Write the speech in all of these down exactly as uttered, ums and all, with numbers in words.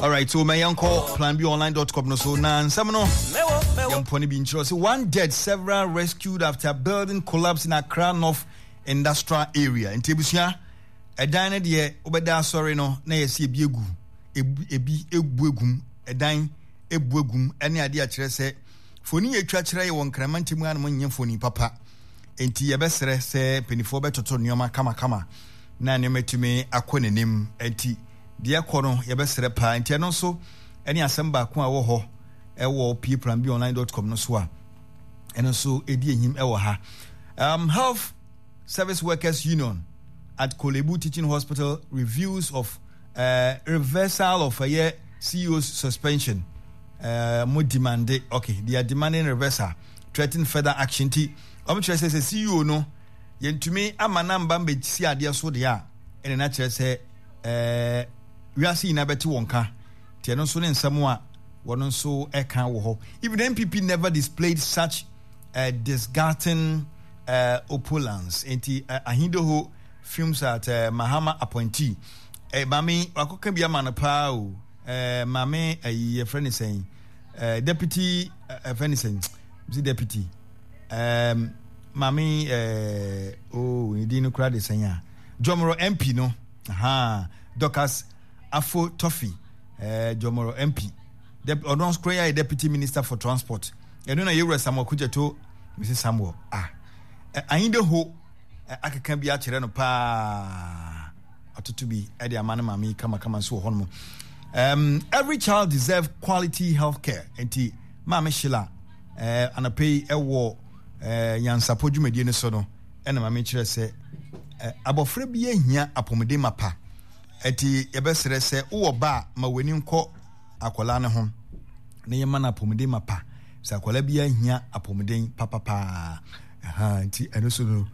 All right, so my uncle plan b online dot com no so na nsam no yam poni bi nchiro so one dead, several rescued after building collapse in Accra North Industrial Area. In Tebusua edan ne de obeda sorry no na yesi ebi egu ebi egbu egum edan ebu egum ene ade a kire se foni etwa kire ye won kramantimu an monye foni papa enti ye besere se penifo betoto nioma kama kama na ne metumi akonenim enti de akono ye besere pa enti no so ene asamba ko a wo ho e wo p plan b online dot com no so a ene so edi ehim e wo ha. um Health Service Workers Union at Kolebu Teaching Hospital reviews of uh, reversal of a year C E O's suspension. Uh, more demanded. Okay, they are demanding reversal, threatening further action. T. I'm sure says a C E O no. Yen to me, I'm a number be see idea so they are. And then I say, uh, we are seeing a better wonka. Tiano so in Samoa, one so a can wo. Even the M P P never displayed such uh, disgusting uh, opulence. Enti ahindo ho films at uh, Mahama appointee. Eh, mami wakoka bia manapa o. Eh, mami a friend is saying uh, deputy uh, friend is saying the deputy um mami uh, oh you didn't cry the saying Jomoro M P no aha Docas Afo Toffee uh, Jomoro M P Dep- Odon Square deputy minister for transport and then you were Samuel Kujato Missus Samuel ah ahindo ho akaka bia kire no pa atoto bi e de amane mami kama kama so hono. Um, every child deserves quality health care. Enti Mama Shila uh, and a pay a war uh, yan support you median sono and Mamma Chile say about Frebia here apomede mapa. Eti ebesere say o ba ma wenim ko akola ne ho na yema na apomede mapa sa akola bia here apomede papa pa aha enti eno so no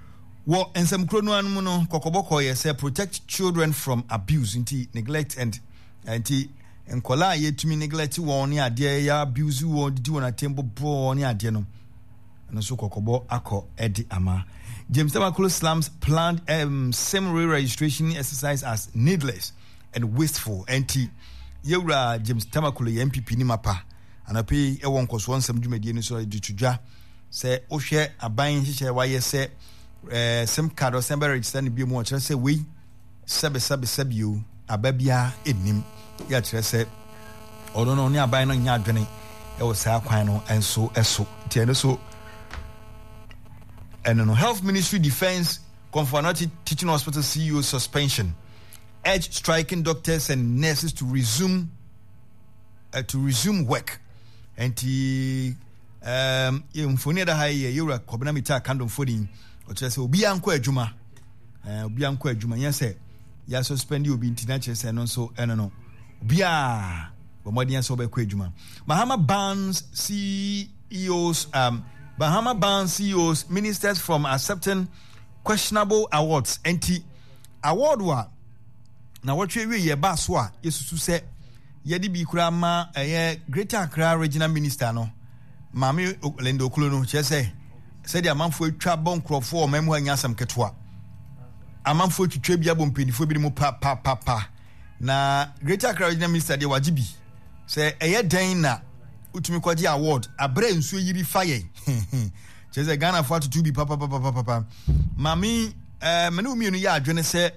wo ensem kro no anu no kokoboko ye say protect children from abuse enti neglect and anti enkola yetumi neglect won ne ade ya abuse won didi won atembo bro ne ade no no so kokobo akọ edi ama. James Tamakolo slams planned um, summary registration exercise as needless and wasteful. Anti yewra James Tamakolo M P P ni mapa anape e won koso nsam dwumadi ni so ditudwa se ohwe aban hihye waye se eh sim card o sember register ni bi mu o kire se we sebe sebe sebe o ababia enim ya kire se odo no ni aban no nya adwene e wo sa kwan no enso eso tie no so and no Health Ministry Defense Confirmatory Teaching Hospital C E O suspension, urge striking doctors and nurses to resume uh, to resume work. And the um infoni da high yura kobna mita kandom fodin o chese obi anko adwuma eh obi anko adwuma yese ya suspend you obi international say no so eno no bia bo modian so be ko adwuma. Bahama bans C E Os um Bahama bans C E Os ministers from accepting questionable awards. Enti award wa na wotwe we ye ba so a yesusu se ye di bi kura ma eh Greater Accra regional minister no Mami Lendo Kulo no che se se di amanfo atwa bon krofo o mamu anya asam ketwa amanfo twitwa bia bom penifo bi mu pa pa pa pa na Greater Accra regional minister de wajibi se eye den na utumi kwaji award abre nso yiri faye che se Ghana for to be pa pa pa pa pa pa mami eh menu mi no ya adwene se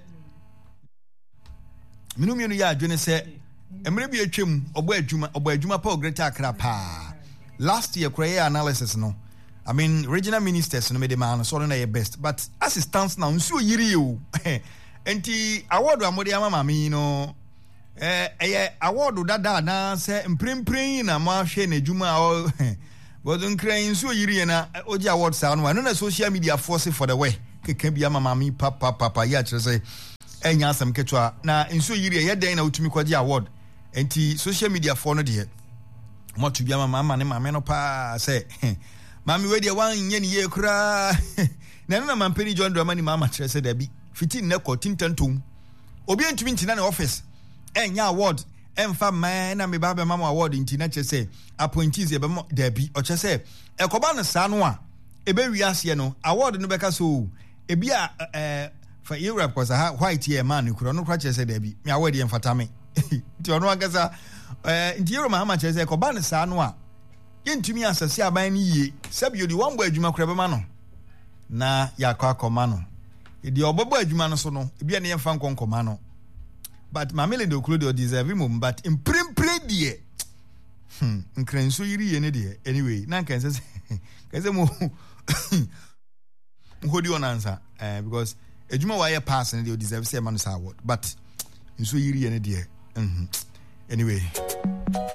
menu mi no ya adwene se emre bi atwam obo adwuma obo adwuma pa Greater Accra pa last year prayer analysis no I mean regional ministers no me the man so no best but as it stands now nso yiri o enti award amode ama mami no eh eh award dada na se mprempren na ma hwe na adwuma o bodun kran nso yiri na oji award sa no na social media force for the way keka bia mama mi papa papa ya kire say enya asam ketwa na nso yiri ye den na utumi kwaji award enti social media for no de mo to bia mama mama ne mama no pa say mami we de wan nye ne ye kura na na mampeni John Dramani mama kire say da bi fifteen na ko tintantom obi entumi ntina na office enya award emfa man na me ba be mama award ntina kire say appointees e be da bi o kire say ekoba no sa no a ebe wiase no award no beka so ebi a eh for Europe cause ha white here man kura no kura kire say da bi me award e mfata me Ti ono akasa eh nti Yero Mahama chese ko ba ne saa no a yentumi asase aban ni yie sabi odi wambo adwuma kora be ma no na yakọ akọma no edi obobo adwuma no so no ebia ne yemfa nkonkoma no but mamele de okuro de deserve mum but imprempre die hmm nkranso yiri ye ne de anyway na nkan se kase mo ngodi onansa eh because adwuma wa ye pass ne de deserve say man award but nso yiri ye ne de mhm anyway